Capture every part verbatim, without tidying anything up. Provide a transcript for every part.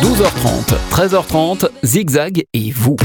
douze heures trente, treize heures trente, Zigzag et vous.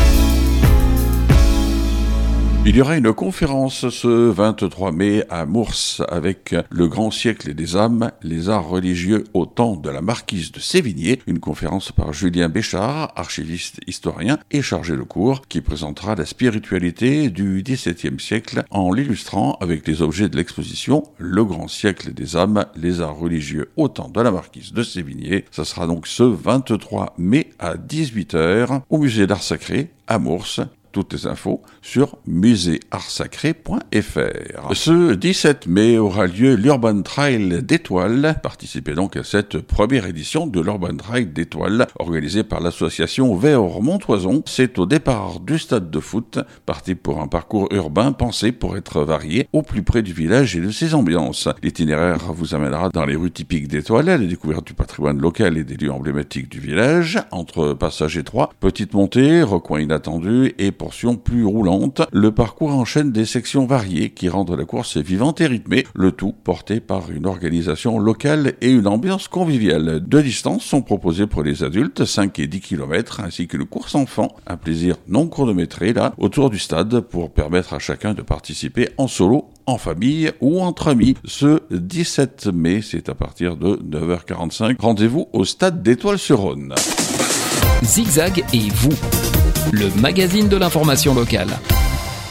Il y aura une conférence ce vingt-trois mai à Mours avec le grand siècle des âmes, les arts religieux au temps de la marquise de Sévigné. Une conférence par Julien Béchard, archiviste historien et chargé de cours, qui présentera la spiritualité du dix-septième siècle en l'illustrant avec les objets de l'exposition Le grand siècle des âmes, les arts religieux au temps de la marquise de Sévigné. Ça sera donc ce vingt-trois mai à dix-huit heures au musée d'art sacré à Mours. Toutes les infos sur musée art sacré point f r. Ce dix-sept mai aura lieu l'Urban Trail d'Étoile. Participez donc à cette première édition de l'Urban Trail d'Étoile, organisée par l'association Vert Montoison. C'est au départ du stade de foot, parti pour un parcours urbain pensé pour être varié au plus près du village et de ses ambiances. L'itinéraire vous amènera dans les rues typiques d'Étoile, à la découverte du patrimoine local et des lieux emblématiques du village, entre passages étroits, petites montées, recoins inattendus et portions plus roulantes. Le parcours enchaîne des sections variées qui rendent la course vivante et rythmée, le tout porté par une organisation locale et une ambiance conviviale. Deux distances sont proposées pour les adultes, cinq et dix kilomètres, ainsi qu'une course enfant, un plaisir non chronométré là, autour du stade pour permettre à chacun de participer en solo, en famille ou entre amis. Ce dix-sept mai, c'est à partir de neuf heures quarante-cinq. Rendez-vous au stade d'Étoile-sur-Rhône. Zigzag et vous, le magazine de l'information locale.